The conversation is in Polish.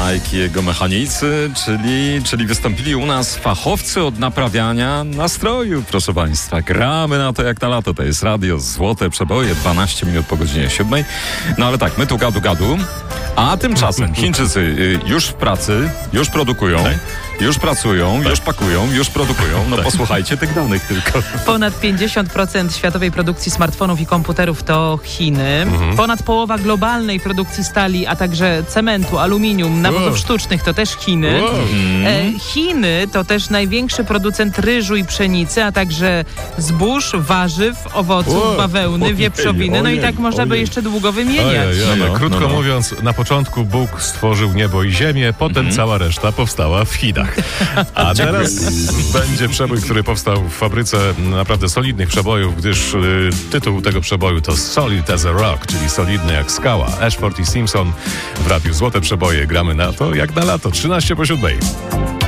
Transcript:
Mike i jego mechanicy, czyli wystąpili u nas fachowcy od naprawiania nastroju, proszę Państwa. Gramy na to jak na lato, to jest radio Złote Przeboje, 12 minut po godzinie 7. No ale tak, my tu gadu, a tymczasem Chińczycy już w pracy, już produkują, już pracują, już pakują, już produkują. No posłuchajcie tych danych tylko. Ponad 50% światowej produkcji smartfonów i komputerów to Chiny. Ponad połowa globalnej produkcji stali, a także cementu, aluminium, nawozów sztucznych to też Chiny. Chiny to też największy producent ryżu i pszenicy, a także zbóż, warzyw, owoców, bawełny, wieprzowiny. No i tak można by jeszcze długo wymieniać. Krótko mówiąc, na początku Bóg stworzył niebo i ziemię, potem cała reszta powstała w Chinach. A teraz będzie przebój, który powstał w fabryce naprawdę solidnych przebojów, gdyż tytuł tego przeboju to Solid as a Rock, czyli solidny jak skała. Ashford i Simpson w radiu Złote Przeboje. Gramy na to jak na lato, 13 po 7.